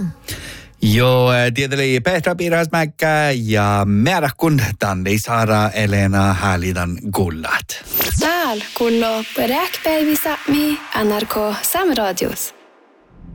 Joo, tietysti Petra Piirasmäkkä ja määrä kun Tanni Saara Elena Hälidan gullat. Täällä kunno rääkpäivissä mi NRK Samradios.